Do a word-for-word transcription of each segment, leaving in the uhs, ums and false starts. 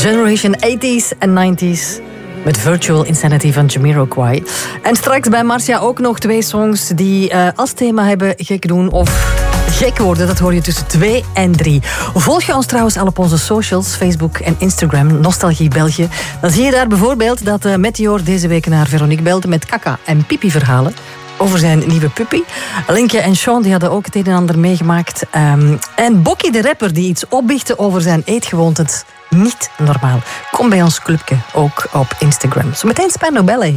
Generation tachtiger en negentiger met Virtual Insanity van Jamiroquai. En straks bij Marcia ook nog twee songs die uh, als thema hebben gek doen of gek worden. Dat hoor je tussen twee en drie. Volg je ons trouwens al op onze socials, Facebook en Instagram, Nostalgie België. Dan zie je daar bijvoorbeeld dat uh, Meteor deze week naar Veronique belde met kaka- en pipi-verhalen over zijn nieuwe puppy. Linkje en Sean die hadden ook het een en ander meegemaakt. Um, en Bokkie de rapper die iets opbiechtte over zijn eetgewoontes. Niet normaal. Kom bij ons clubje, ook op Instagram. Zometeen Spandau Ballet.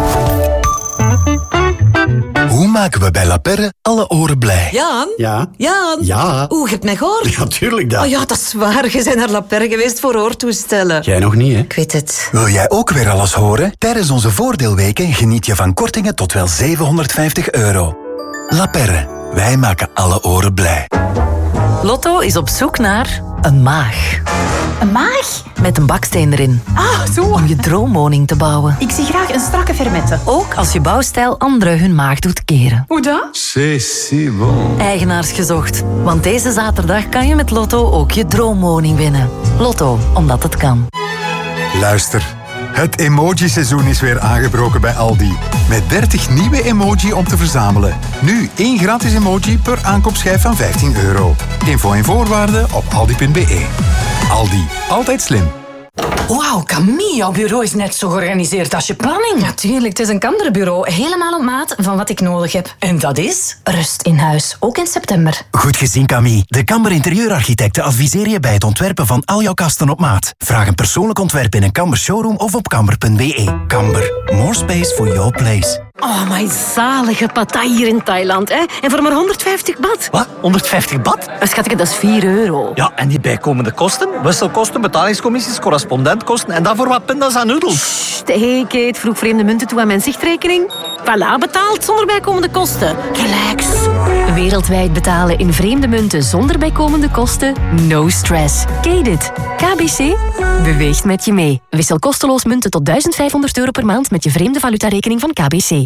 Hoe maken we bij La Perre alle oren blij? Jan? Ja? Jan? Ja? Oeh, je hebt mij gehoord? Ja, tuurlijk dat. Oh ja, dat is waar. Je bent naar La Perre geweest voor oortoestellen. Jij nog niet, hè? Ik weet het. Wil jij ook weer alles horen? Tijdens onze voordeelweken geniet je van kortingen tot wel zevenhonderdvijftig euro. La Perre, wij maken alle oren blij. Lotto is op zoek naar een maag. Een maag? Met een baksteen erin. Ah, zo. Om je droomwoning te bouwen. Ik zie graag een strakke fermette. Ook als je bouwstijl anderen hun maag doet keren. Hoe dat? C'est si bon. Eigenaars gezocht. Want deze zaterdag kan je met Lotto ook je droomwoning winnen. Lotto, omdat het kan. Luister, het emoji-seizoen is weer aangebroken bij Aldi. Met dertig nieuwe emoji om te verzamelen. Nu één gratis emoji per aankoopschijf van vijftien euro. Info en voorwaarden op aldi punt be. Aldi, altijd slim. Wauw, Camille, jouw bureau is net zo georganiseerd als je planning. Natuurlijk, het is een kanderbureau. Helemaal op maat van wat ik nodig heb. En dat is? Rust in huis, ook in september. Goed gezien, Camille. De Kamber Interieurarchitecten adviseren je bij het ontwerpen van al jouw kasten op maat. Vraag een persoonlijk ontwerp in een Kamber showroom of op kamber punt be. Kamber, more space for your place. Oh, maar zalige pattaya hier in Thailand, hè? En voor maar honderdvijftig baht. Wat? honderdvijftig baht? Schatje, dat is vier euro. Ja, en die bijkomende kosten? Wisselkosten, betalingscommissies, correspondentkosten en dan voor wat pindas en noedels. Sst, hey Kate, vroeg vreemde munten toe aan mijn zichtrekening. Voilà, betaald zonder bijkomende kosten. Relax. Wereldwijd betalen in vreemde munten zonder bijkomende kosten? No stress. Kate it. K B C beweegt met je mee. Wissel kosteloos munten tot duizend vijfhonderd euro per maand met je vreemde valutarekening van K B C.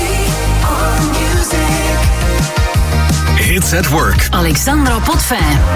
Hits at Work. Alexandra Potvin.